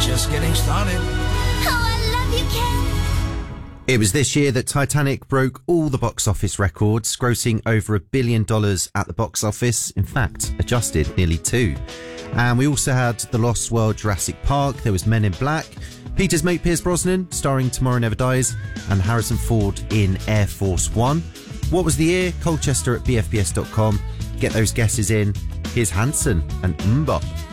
just getting started. Oh, I love you, Ken. It was this year that Titanic broke all the box office records, grossing over $1 billion at the box office. In fact, adjusted nearly $2 billion. And we also had The Lost World Jurassic Park, there was Men in Black, Peter's mate Pierce Brosnan, starring Tomorrow Never Dies, and Harrison Ford in Air Force One. What was the year? Colchester at bfbs.com. Get those guesses in. Here's Hanson and MMMBop.